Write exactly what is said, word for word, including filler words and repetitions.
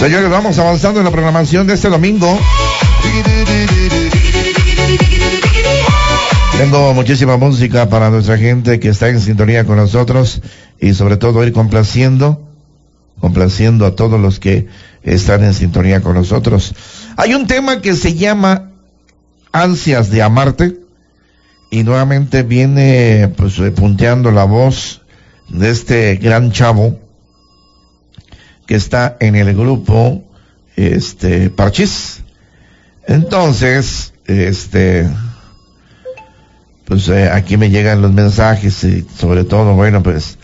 Señores, vamos avanzando en la programación de este domingo. Tengo muchísima música para nuestra gente que está en sintonía con nosotros y sobre todo ir complaciendo, complaciendo a todos los que están en sintonía con nosotros. Hay un tema que se llama Ansias de Amarte y nuevamente viene pues punteando la voz de este gran chavo que está en el grupo este Parchís. Entonces, este pues eh, aquí me llegan los mensajes y sobre todo, bueno, pues